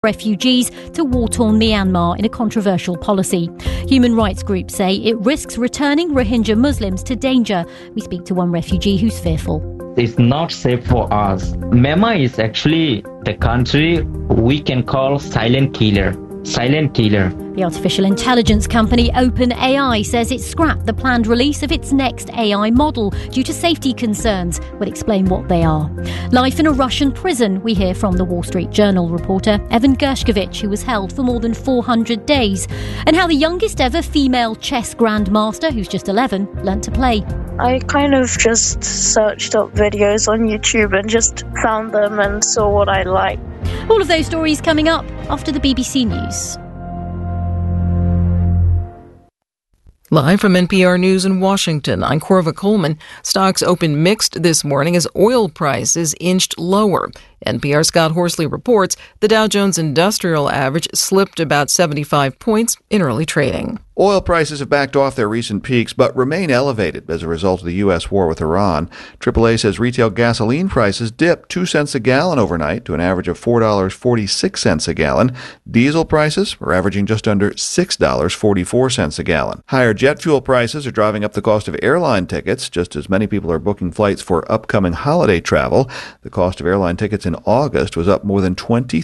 refugees to war-torn Myanmar in a controversial policy. Human rights groups say it risks returning Rohingya Muslims to danger. We speak to one refugee who's fearful. It's not safe for us. Myanmar is actually the country we can call silent killer. Silent killer. The artificial intelligence company OpenAI says it scrapped the planned release of its next AI model due to safety concerns. We'll explain what they are. Life in a Russian prison. We hear from the Wall Street Journal reporter Evan Gershkovich, who was held for more than 400 days. And how the youngest ever female chess grandmaster, who's just 11, learnt to play. I kind of just searched up videos on YouTube and just found them and saw what I liked. All of those stories coming up after the BBC News. Live from NPR News in Washington, I'm Corva Coleman. Stocks opened mixed this morning as oil prices inched lower. NPR's Scott Horsley reports the Dow Jones Industrial Average slipped about 75 points in early trading. Oil prices have backed off their recent peaks, but remain elevated as a result of the U.S. war with Iran. AAA says retail gasoline prices dipped 2 cents a gallon overnight to an average of $4.46 a gallon. Diesel prices are averaging just under $6.44 a gallon. Higher jet fuel prices are driving up the cost of airline tickets, just as many people are booking flights for upcoming holiday travel. The cost of airline tickets in August was up more than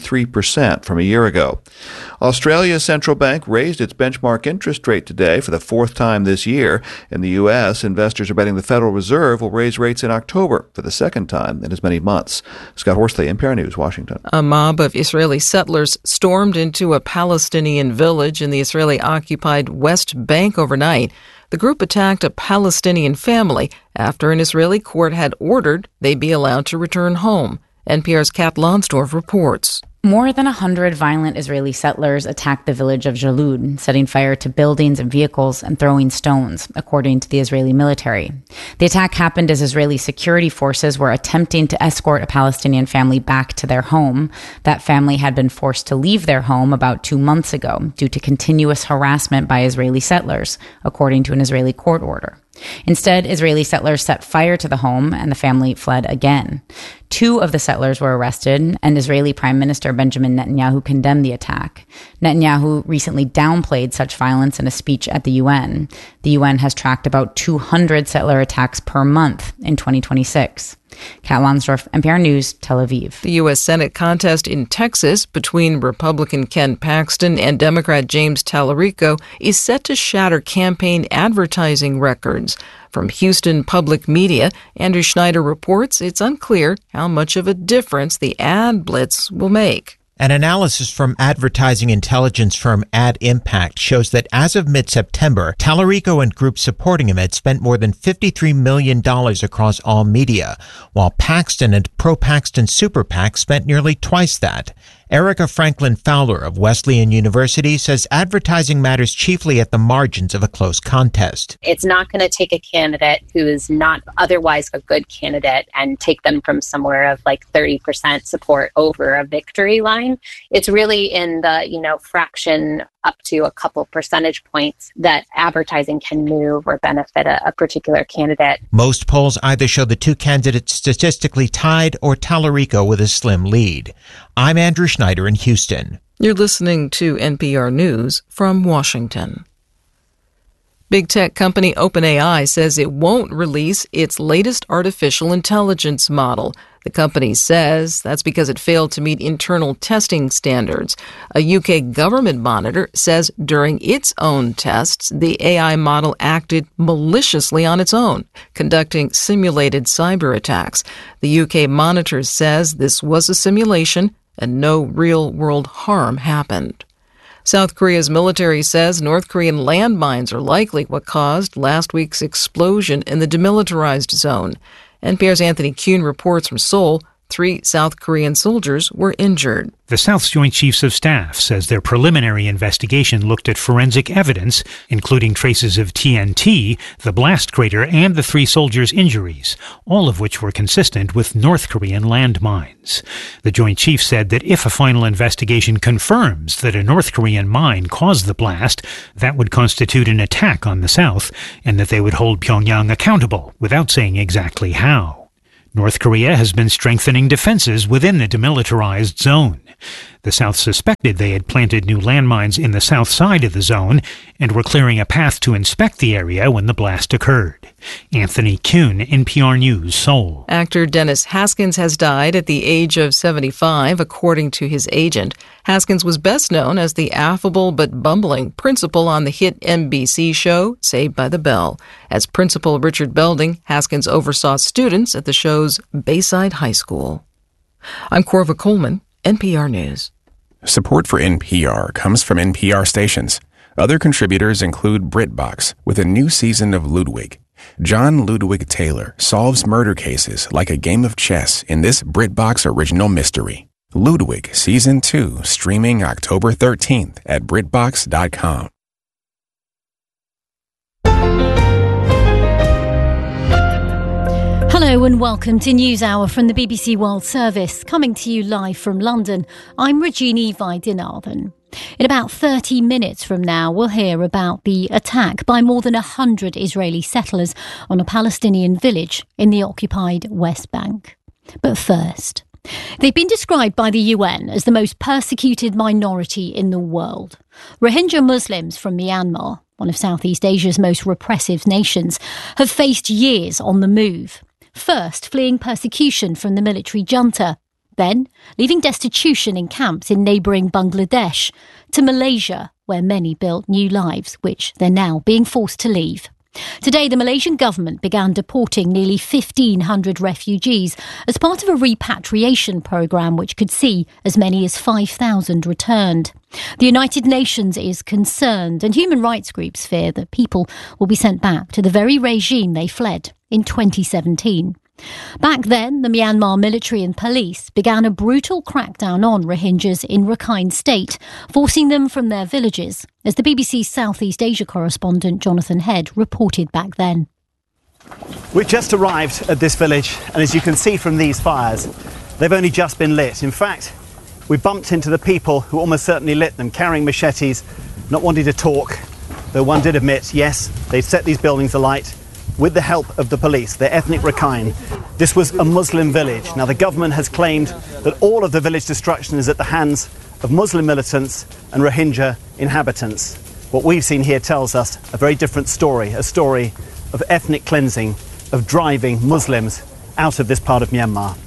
23% from a year ago. Australia's central bank raised its benchmark interest rate today for the fourth time this year. In the U.S., investors are betting the Federal Reserve will raise rates in October for the second time in as many months. Scott Horsley, NPR News, Washington. A mob of Israeli settlers stormed into a Palestinian village in the Israeli-occupied West Bank overnight. The group attacked a Palestinian family after an Israeli court had ordered they be allowed to return home. NPR's Kat Lonsdorf reports. More than 100 violent Israeli settlers attacked the village of Jalud, setting fire to buildings and vehicles and throwing stones, according to the Israeli military. The attack happened as Israeli security forces were attempting to escort a Palestinian family back to their home. That family had been forced to leave their home about 2 months ago due to continuous harassment by Israeli settlers, according to an Israeli court order. Instead, Israeli settlers set fire to the home and the family fled again. 2 of the settlers were arrested, and Israeli Prime Minister Benjamin Netanyahu condemned the attack. Netanyahu recently downplayed such violence in a speech at the UN. The UN has tracked about 200 settler attacks per month in 2026. Kat Lonsdorf, NPR News, Tel Aviv. The U.S. Senate contest in Texas between Republican Ken Paxton and Democrat James Tallarico is set to shatter campaign advertising records. From Houston Public Media, Andrew Schneider reports it's unclear how much of a difference the ad blitz will make. An analysis from advertising intelligence firm Ad Impact shows that as of mid-September, Tallarico and groups supporting him had spent more than $53 million across all media, while Paxton and pro-Paxton super PAC spent nearly twice that. Erica Franklin Fowler of Wesleyan University says advertising matters chiefly at the margins of a close contest. It's not going to take a candidate who is not otherwise a good candidate and take them from somewhere of like 30% support over a victory line. It's really in the, fraction up to a couple percentage points that advertising can move or benefit a particular candidate. Most polls either show the two candidates statistically tied or Tallarico with a slim lead. I'm Andrew Schneider in Houston. You're listening to NPR News from Washington. Big tech company OpenAI says it won't release its latest artificial intelligence model. The company says that's because it failed to meet internal testing standards. A UK government monitor says during its own tests, the AI model acted maliciously on its own, conducting simulated cyber attacks. The UK monitor says this was a simulation and no real-world harm happened. South Korea's military says North Korean landmines are likely what caused last week's explosion in the demilitarized zone. NPR's Anthony Kuhn reports from Seoul. 3 South Korean soldiers were injured. The South's Joint Chiefs of Staff says their preliminary investigation looked at forensic evidence, including traces of TNT, the blast crater, and the 3 soldiers' injuries, all of which were consistent with North Korean landmines. The Joint Chiefs said that if a final investigation confirms that a North Korean mine caused the blast, that would constitute an attack on the South, and that they would hold Pyongyang accountable, without saying exactly how. North Korea has been strengthening defenses within the demilitarized zone. The South suspected they had planted new landmines in the south side of the zone and were clearing a path to inspect the area when the blast occurred. Anthony Kuhn, NPR News, Seoul. Actor Dennis Haskins has died at the age of 75, according to his agent. Haskins was best known as the affable but bumbling principal on the hit NBC show Saved by the Bell. As Principal Richard Belding, Haskins oversaw students at the show's Bayside High School. I'm Corva Coleman, NPR News. Support for NPR comes from NPR stations. Other contributors include BritBox with a new season of Ludwig. John Ludwig Taylor solves murder cases like a game of chess in this BritBox original mystery. Ludwig Season 2 streaming October 13th at BritBox.com. Hello and welcome to NewsHour from the BBC World Service, coming to you live from London. I'm Regina Vaidinathan. In about 30 minutes from now, we'll hear about the attack by more than 100 Israeli settlers on a Palestinian village in the occupied West Bank. But first, they've been described by the UN as the most persecuted minority in the world. Rohingya Muslims from Myanmar, one of Southeast Asia's most repressive nations, have faced years on the move. First, fleeing persecution from the military junta, then leaving destitution in camps in neighbouring Bangladesh, to Malaysia, where many built new lives, which they're now being forced to leave. Today, the Malaysian government began deporting nearly 1,500 refugees as part of a repatriation programme which could see as many as 5,000 returned. The United Nations is concerned, and human rights groups fear that people will be sent back to the very regime they fled in 2017. Back then, the Myanmar military and police began a brutal crackdown on Rohingyas in Rakhine State, forcing them from their villages, as the BBC's Southeast Asia correspondent Jonathan Head reported back then. We've just arrived at this village, and as you can see from these fires, they've only just been lit. In fact, we bumped into the people who almost certainly lit them, carrying machetes, not wanting to talk, though one did admit, yes, they'd set these buildings alight with the help of the police, the ethnic Rakhine. This was a Muslim village. Now, the government has claimed that all of the village destruction is at the hands of Muslim militants and Rohingya inhabitants. What we've seen here tells us a very different story, a story of ethnic cleansing, of driving Muslims out of this part of Myanmar.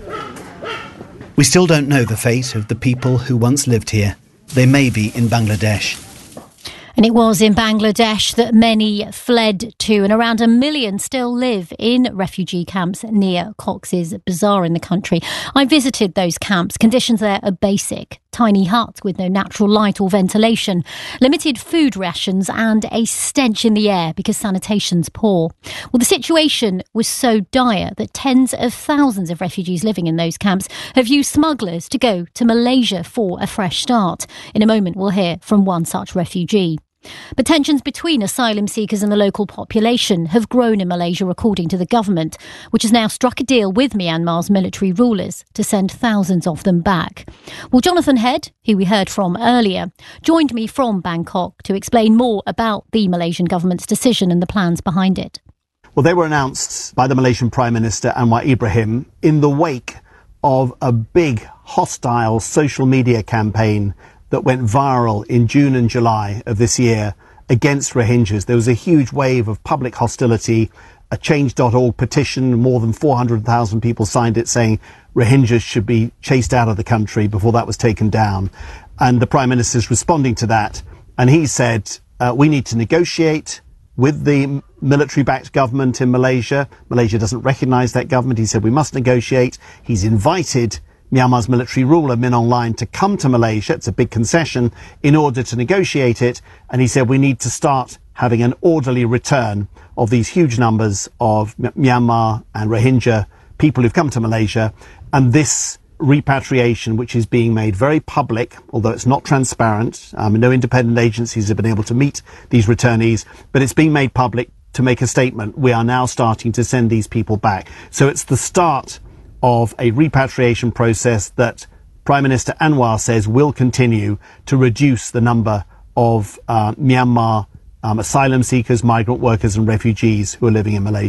We still don't know the fate of the people who once lived here. They may be in Bangladesh. And it was in Bangladesh that many fled to, and around 1 million still live in refugee camps near Cox's Bazar in the country. I visited those camps. Conditions there are basic. Tiny huts with no natural light or ventilation, limited food rations and a stench in the air because sanitation's poor. Well, the situation was so dire that tens of thousands of refugees living in those camps have used smugglers to go to Malaysia for a fresh start. In a moment, we'll hear from one such refugee. But tensions between asylum seekers and the local population have grown in Malaysia, according to the government, which has now struck a deal with Myanmar's military rulers to send thousands of them back. Well, Jonathan Head, who we heard from earlier, joined me from Bangkok to explain more about the Malaysian government's decision and the plans behind it. Well, they were announced by the Malaysian Prime Minister Anwar Ibrahim in the wake of a big hostile social media campaign that went viral in June and July of this year against Rohingyas. There was a huge wave of public hostility, a Change.org petition, more than 400,000 people signed it saying Rohingyas should be chased out of the country before that was taken down. And the Prime Minister's responding to that, and he said, we need to negotiate with the military-backed government in Malaysia. Malaysia doesn't recognise that government. He said we must negotiate. He's invited Myanmar's military ruler, Min Aung Hlaing, to come to Malaysia. It's a big concession in order to negotiate it. And he said we need to start having an orderly return of these huge numbers of Myanmar and Rohingya people who've come to Malaysia. And this repatriation, which is being made very public, although it's not transparent, no independent agencies have been able to meet these returnees, but it's being made public to make a statement. We are now starting to send these people back. So it's the start of a repatriation process that Prime Minister Anwar says will continue to reduce the number of Myanmar asylum seekers, migrant workers and refugees who are living in Malaysia.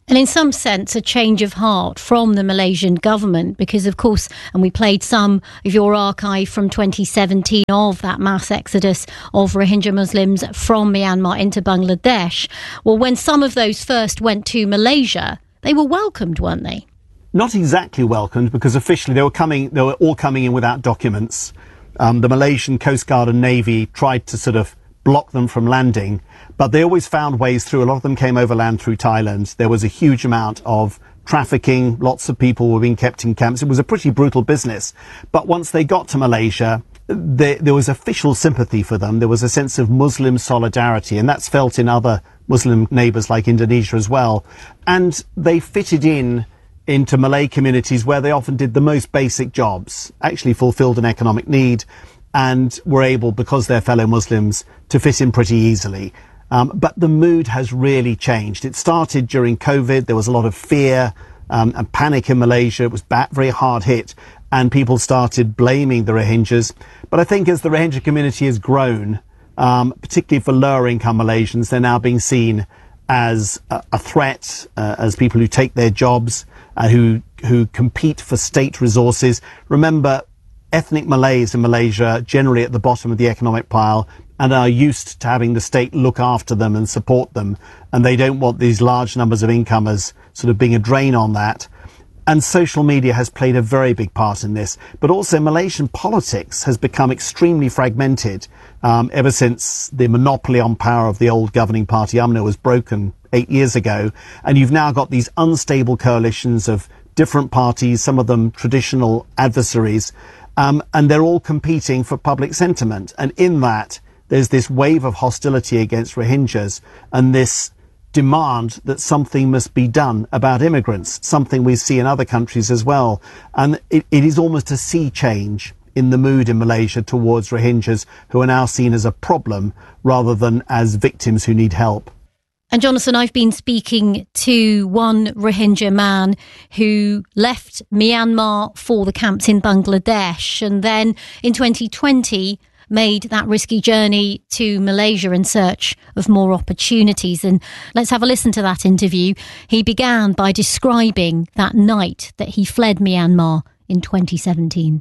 And in some sense, a change of heart from the Malaysian government, because, of course, and we played some of your archive from 2017 of that mass exodus of Rohingya Muslims from Myanmar into Bangladesh. Well, when some of those first went to Malaysia, they were welcomed, weren't they? Not exactly welcomed, because officially they were all coming in without documents. The Malaysian Coast Guard and Navy tried to sort of block them from landing, but they always found ways through. A lot of them came overland through Thailand. There was a huge amount of trafficking. Lots of people were being kept in camps. It was a pretty brutal business. But once they got to Malaysia, there was official sympathy for them. There was a sense of Muslim solidarity, and that's felt in other Muslim neighbours like Indonesia as well. And they fitted into Malay communities where they often did the most basic jobs, actually fulfilled an economic need, and were able, because they're fellow Muslims, to fit in pretty easily. But the mood has really changed. It started during COVID. There was a lot of fear and panic in Malaysia. It was very hard hit, and people started blaming the Rohingyas. But I think as the Rohingya community has grown, particularly for lower income Malaysians, they're now being seen as a threat, as people who take their jobs, who compete for state resources. Remember, ethnic Malays in Malaysia generally at the bottom of the economic pile and are used to having the state look after them and support them, and they don't want these large numbers of incomers sort of being a drain on that. And social media has played a very big part in this, but also Malaysian politics has become extremely fragmented ever since the monopoly on power of the old governing party UMNO was broken 8 years ago, and you've now got these unstable coalitions of different parties, some of them traditional adversaries, and they're all competing for public sentiment. And in that, there's this wave of hostility against Rohingyas and this demand that something must be done about immigrants, something we see in other countries as well. And it is almost a sea change in the mood in Malaysia towards Rohingyas, who are now seen as a problem rather than as victims who need help. And Jonathan, I've been speaking to one Rohingya man who left Myanmar for the camps in Bangladesh and then in 2020 made that risky journey to Malaysia in search of more opportunities. And let's have a listen to that interview. He began by describing that night that he fled Myanmar in 2017.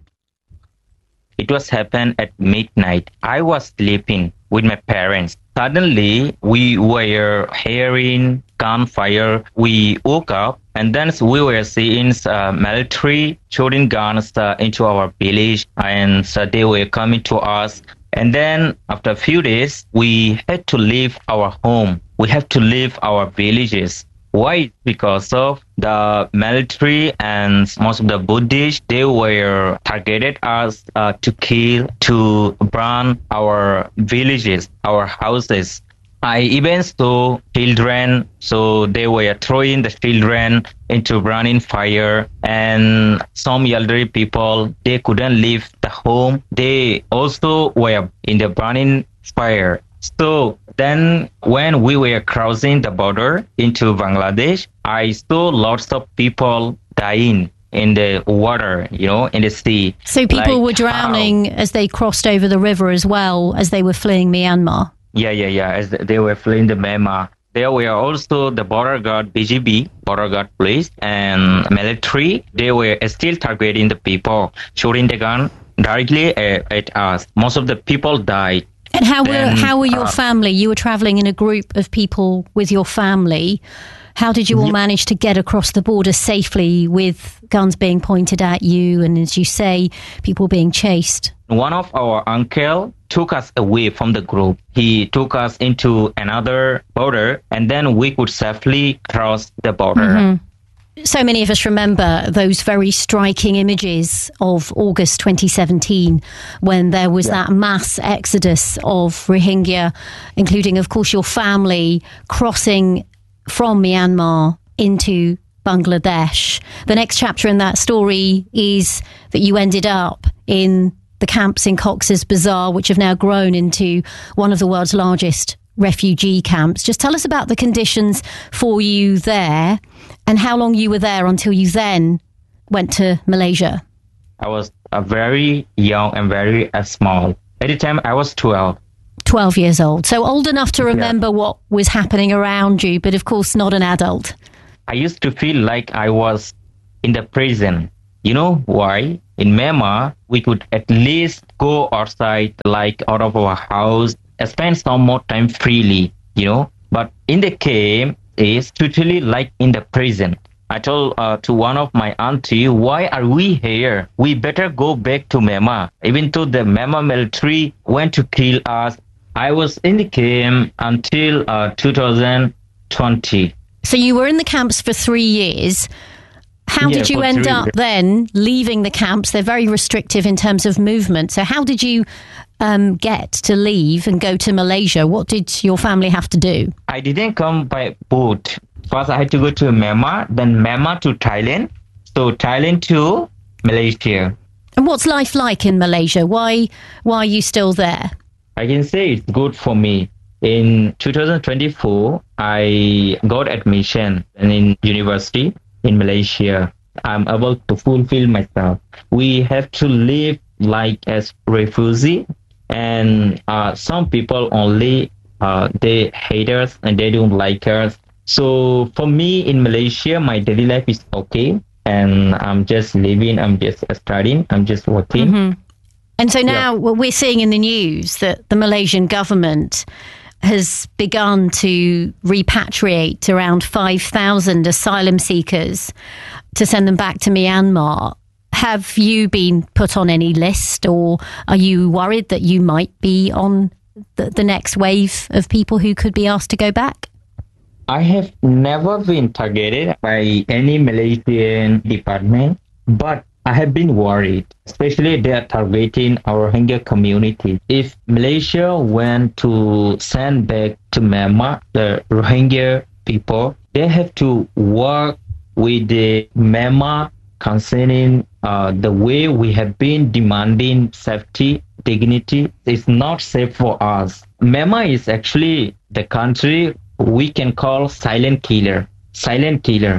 It was happened at midnight. I was sleeping with my parents. Suddenly, we were hearing gunfire. We woke up, and then we were seeing military shooting guns into our village, and so they were coming to us. And then after a few days, we had to leave our home. We have to leave our villages. Why? Because of the military and most of the Buddhists, they were targeted us to kill, to burn our villages, our houses. I even saw children, so they were throwing the children into burning fire, and some elderly people, they couldn't leave the home. They also were in the burning fire. So then when we were crossing the border into Bangladesh, I saw lots of people dying in the water, in the sea. So people were drowning as they crossed over the river as well as they were fleeing Myanmar? Yeah. As they were fleeing the Myanmar. There were also the border guard, BGB, border guard police, and military. They were still targeting the people, shooting the gun directly at us. Most of the people died. And how were your family? You were travelling in a group of people with your family. How did you all manage to get across the border safely with guns being pointed at you and, as you say, people being chased? One of our uncle took us away from the group. He took us into another border, and then we could safely cross the border. Mm-hmm. So many of us remember those very striking images of August 2017 when there was that mass exodus of Rohingya, including, of course, your family crossing from Myanmar into Bangladesh. The next chapter in that story is that you ended up in the camps in Cox's Bazar, which have now grown into one of the world's largest refugee camps. Just tell us about the conditions for you there and how long you were there until you then went to Malaysia. I was very young and very small. At the time, I was 12. 12 years old. So old enough to remember what was happening around you, but of course not an adult. I used to feel like I was in the prison. You know why? In Myanmar, we could at least go outside, like out of our house, spend some more time freely, But in the camp, it's totally like in the prison. I told to one of my auntie, why are we here? We better go back to Myanmar. Even though the Myanmar military went to kill us, I was in the camp until 2020. So you were in the camps for 3 years. How did you end up then leaving the camps? They're very restrictive in terms of movement. So how did you get to leave and go to Malaysia? What did your family have to do? I didn't come by boat. First, I had to go to Myanmar, then Myanmar to Thailand. So Thailand to Malaysia. And what's life like in Malaysia? Why are you still there? I can say it's good for me. In 2024, I got admission in university in Malaysia. I'm able to fulfill myself. We have to live like as refugee, and some people only they hate us and they don't like us. So for me in Malaysia, my daily life is okay, and I'm just living, I'm just studying, I'm just working. Mm-hmm. And so now we're seeing in the news that the Malaysian government has begun to repatriate around 5,000 asylum seekers to send them back to Myanmar. Have you been put on any list, or are you worried that you might be on the next wave of people who could be asked to go back? I have never been targeted by any Malaysian department, but I have been worried, especially they are targeting our Rohingya community. If Malaysia went to send back to Myanmar the Rohingya people, they have to work with the Myanmar concerning the way we have been demanding safety, dignity. It's not safe for us. Myanmar is actually the country we can call silent killer. Silent killer.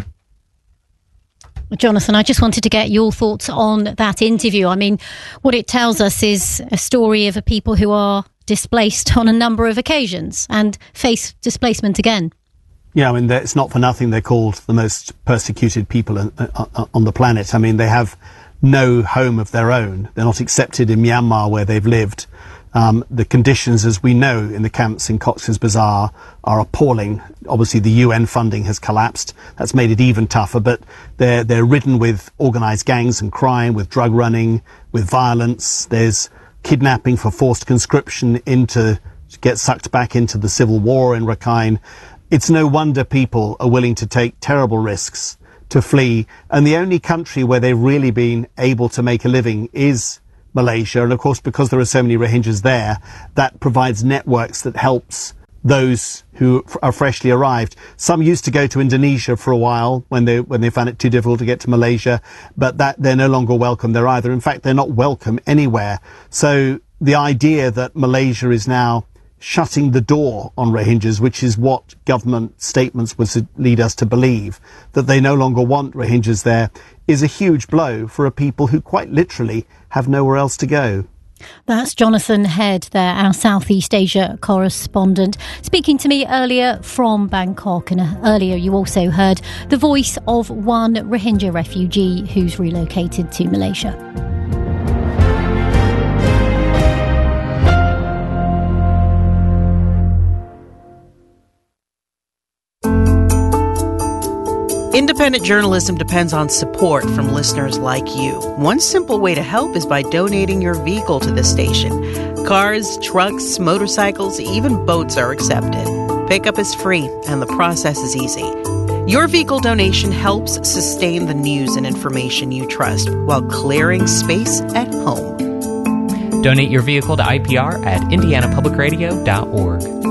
Jonathan, I just wanted to get your thoughts on that interview. I mean, what it tells us is a story of a people who are displaced on a number of occasions and face displacement again. Yeah, I mean, it's not for nothing they're called the most persecuted people on the planet. I mean, they have no home of their own. They're not accepted in Myanmar where they've lived. The conditions, as we know, in the camps in Cox's Bazar are appalling. Obviously, the UN funding has collapsed. That's made it even tougher, but they're ridden with organised gangs and crime, with drug running, with violence. There's kidnapping for forced conscription to get sucked back into the civil war in Rakhine. It's no wonder people are willing to take terrible risks to flee. And the only country where they've really been able to make a living is Malaysia. And of course, because there are so many Rohingyas there, that provides networks that helps those who are freshly arrived. Some used to go to Indonesia for a while when they found it too difficult to get to Malaysia, but that they're no longer welcome there either. In fact, they're not welcome anywhere. So the idea that Malaysia is now shutting the door on Rohingyas, which is what government statements would lead us to believe, that they no longer want Rohingyas there, is a huge blow for a people who quite literally have nowhere else to go. That's Jonathan Head there, our Southeast Asia correspondent, speaking to me earlier from Bangkok. And earlier you also heard the voice of one Rohingya refugee who's relocated to Malaysia. Independent journalism depends on support from listeners like you. One simple way to help is by donating your vehicle to this station. Cars, trucks, motorcycles, even boats are accepted. Pickup is free and the process is easy. Your vehicle donation helps sustain the news and information you trust while clearing space at home. Donate your vehicle to IPR at indianapublicradio.org.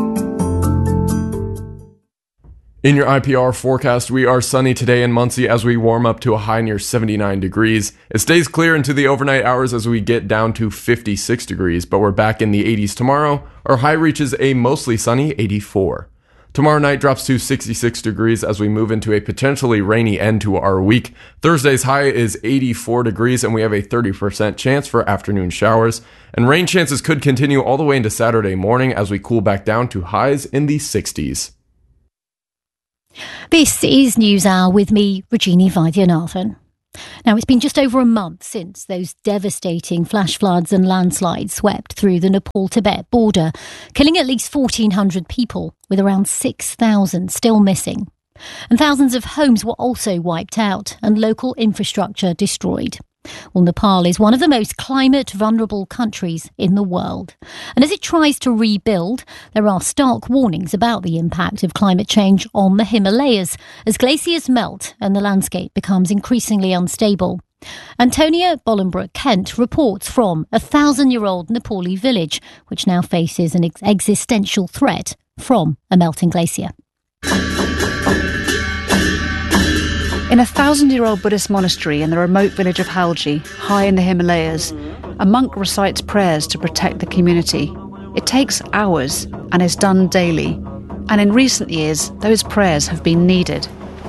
In your IPR forecast, we are sunny today in Muncie as we warm up to a high near 79 degrees. It stays clear into the overnight hours as we get down to 56 degrees, but we're back in the 80s tomorrow. Our high reaches a mostly sunny 84. Tomorrow night drops to 66 degrees as we move into a potentially rainy end to our week. Thursday's high is 84 degrees and we have a 30% chance for afternoon showers. And rain chances could continue all the way into Saturday morning as we cool back down to highs in the 60s. This is News Hour with me, Rajini Vaidyanathan. Now, it's been just over a month since those devastating flash floods and landslides swept through the Nepal-Tibet border, killing at least 1,400 people, with around 6,000 still missing. And thousands of homes were also wiped out and local infrastructure destroyed. Well, Nepal is one of the most climate-vulnerable countries in the world. And as it tries to rebuild, there are stark warnings about the impact of climate change on the Himalayas as glaciers melt and the landscape becomes increasingly unstable. Antonia Bolingbroke-Kent reports from a 1,000-year-old Nepali village, which now faces an existential threat from a melting glacier. In a 1,000-year-old Buddhist monastery in the remote village of Halji, high in the Himalayas, a monk recites prayers to protect the community. It takes hours and is done daily. And in recent years, those prayers have been needed.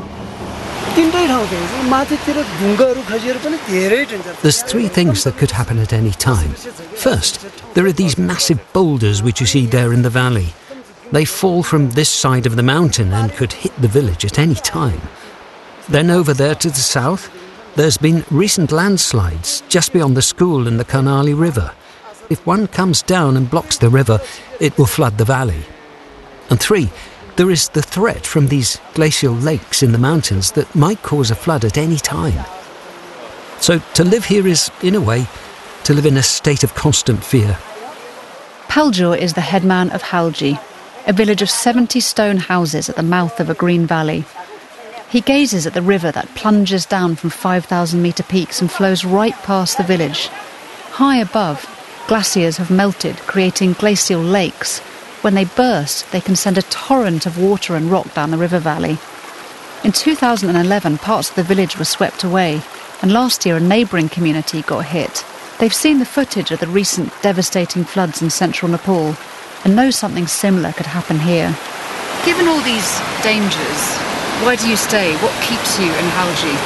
There's three things that could happen at any time. First, there are these massive boulders which you see there in the valley. They fall from this side of the mountain and could hit the village at any time. Then over there to the south, there's been recent landslides just beyond the school and the Karnali River. If one comes down and blocks the river, it will flood the valley. And three, there is the threat from these glacial lakes in the mountains that might cause a flood at any time. So to live here is, in a way, to live in a state of constant fear. Paljur is the headman of Halji, a village of 70 stone houses at the mouth of a green valley. He gazes at the river that plunges down from 5,000-metre peaks and flows right past the village. High above, glaciers have melted, creating glacial lakes. When they burst, they can send a torrent of water and rock down the river valley. In 2011, parts of the village were swept away, and last year a neighbouring community got hit. They've seen the footage of the recent devastating floods in central Nepal and know something similar could happen here. Given all these dangers, why do you stay? What keeps you in Halji?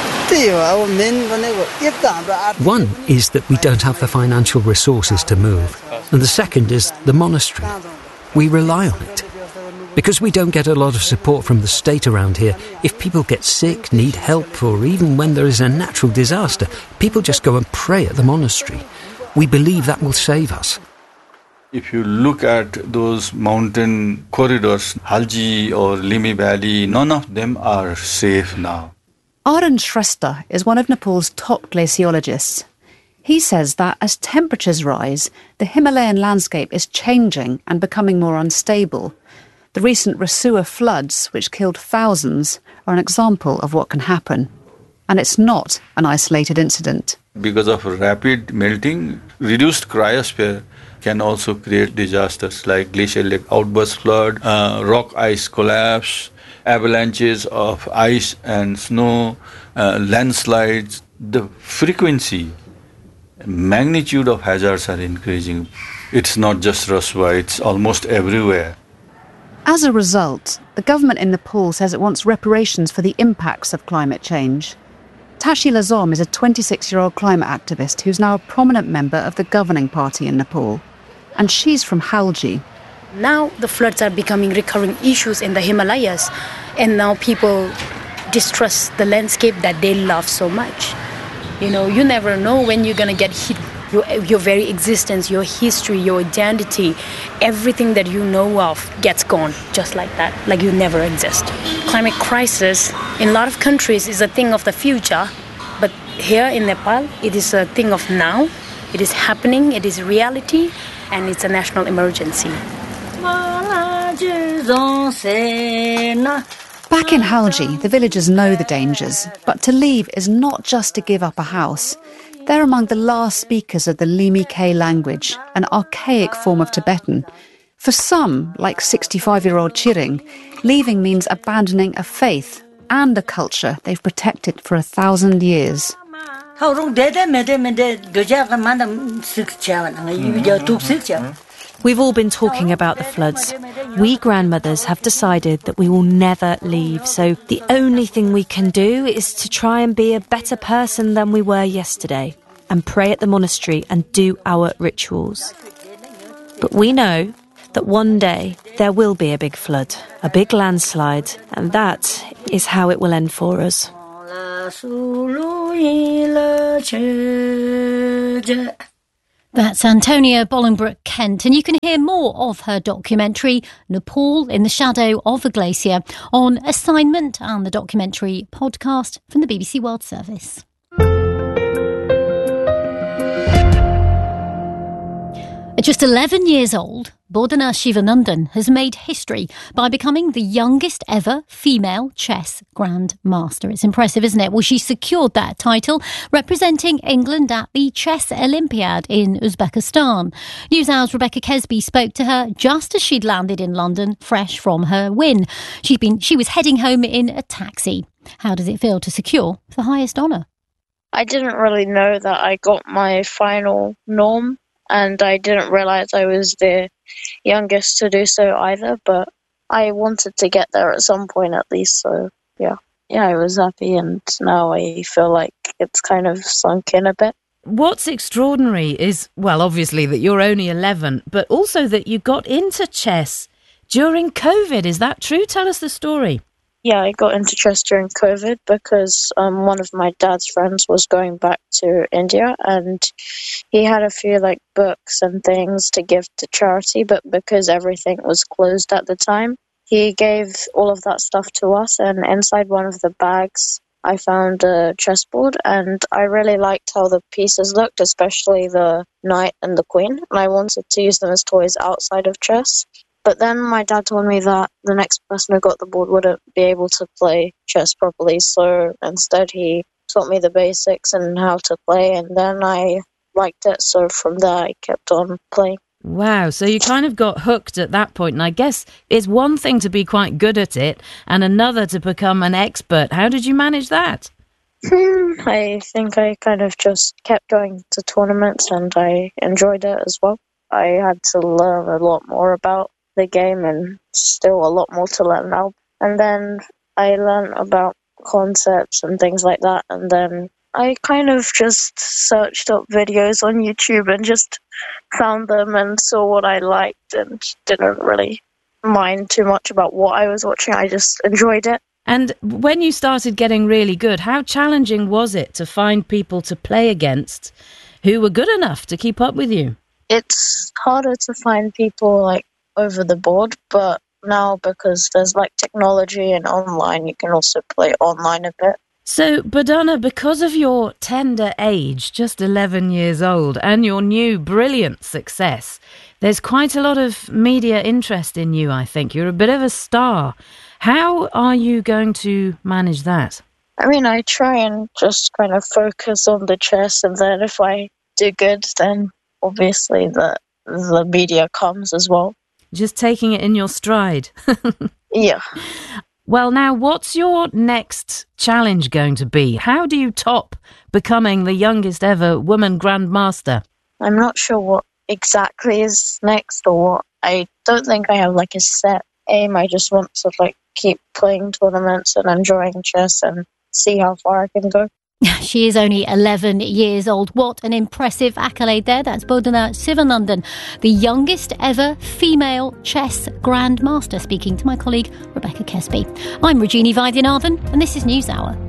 One is that we don't have the financial resources to move, and the second is the monastery. We rely on it. Because we don't get a lot of support from the state around here, if people get sick, need help, or even when there is a natural disaster, people just go and pray at the monastery. We believe that will save us. If you look at those mountain corridors, Halji or Limi Valley, none of them are safe now. Arun Shrestha is one of Nepal's top glaciologists. He says that as temperatures rise, the Himalayan landscape is changing and becoming more unstable. The recent Rasua floods, which killed thousands, are an example of what can happen. And it's not an isolated incident. Because of rapid melting, reduced cryosphere can also create disasters like glacial lake outburst flood, rock ice collapse, avalanches of ice and snow, landslides. The frequency, magnitude of hazards are increasing. It's not just Rasua, it's almost everywhere. As a result, the government in Nepal says it wants reparations for the impacts of climate change. Tashi Lazom is a 26-year-old climate activist who's now a prominent member of the governing party in Nepal. And she's from Halji. Now the floods are becoming recurring issues in the Himalayas, and now people distrust the landscape that they love so much. You know, you never know when you're going to get hit. Your very existence, your history, your identity, everything that you know of gets gone just like that, like you never exist. Climate crisis in a lot of countries is a thing of the future, but here in Nepal, it is a thing of now. It is happening, it is reality, and it's a national emergency. Back in Halji, the villagers know the dangers, but to leave is not just to give up a house. They're among the last speakers of the Limi K language, an archaic form of Tibetan. For some, like 65-year-old Chiring, leaving means abandoning a faith and a culture they've protected for 1,000 years. We've all been talking about the floods. We grandmothers have decided that we will never leave, so the only thing we can do is to try and be a better person than we were yesterday, and pray at the monastery and do our rituals. But we know that one day there will be a big flood, a big landslide, and that is how it will end for us. That's Antonia Bolingbroke-Kent, and you can hear more of her documentary, Nepal in the Shadow of a Glacier, on Assignment and the documentary podcast from the BBC World Service. At just 11 years old, Bordana Shivanandan has made history by becoming the youngest ever female chess grandmaster. It's impressive, isn't it? Well, she secured that title representing England at the Chess Olympiad in Uzbekistan. NewsHour's Rebecca Kesby spoke to her just as she'd landed in London, fresh from her win. She was heading home in a taxi. How does it feel to secure the highest honour? I didn't really know that I got my final norm, and I didn't realise I was the youngest to do so either, but I wanted to get there at some point at least, so yeah, I was happy, and now I feel like it's kind of sunk in a bit. What's extraordinary is, well, obviously that you're only 11, but also that you got into chess during COVID. Is that true? Tell us the story. Yeah, I got into chess during COVID because one of my dad's friends was going back to India, and he had a few books and things to give to charity, but because everything was closed at the time, he gave all of that stuff to us, and inside one of the bags I found a chessboard, and I really liked how the pieces looked, especially the knight and the queen, and I wanted to use them as toys outside of chess. But then my dad told me that the next person who got the board wouldn't be able to play chess properly, so instead he taught me the basics and how to play, and then I liked it, so from there I kept on playing. Wow, so you kind of got hooked at that point, and I guess it's one thing to be quite good at it and another to become an expert. How did you manage that? I think I kind of just kept going to tournaments, and I enjoyed it as well. I had to learn a lot more about the game, and still a lot more to learn now. And then I learned about concepts and things like that, and then I kind of just searched up videos on YouTube and just found them and saw what I liked and didn't really mind too much about what I was watching. I just enjoyed it. And when you started getting really good, how challenging was it to find people to play against who were good enough to keep up with you? It's harder to find people over the board, but now because there's technology and online, you can also play online a bit. So, Bordana, because of your tender age, just 11 years old, and your new brilliant success, there's quite a lot of media interest in you, I think. You're a bit of a star. How are you going to manage that? I mean, I try and just kind of focus on the chess, and then if I do good, then obviously the media comes as well. Just taking it in your stride. Yeah. Well, now, what's your next challenge going to be? How do you top becoming the youngest ever woman grandmaster? I'm not sure what exactly is next or what. I don't think I have a set aim. I just want to keep playing tournaments and enjoying chess and see how far I can go. She is only 11 years old. What an impressive accolade there. That's Bordana Shivanandan, the youngest ever female chess grandmaster, speaking to my colleague Rebecca Kesby. I'm Regina Vaidyanathan, and this is NewsHour.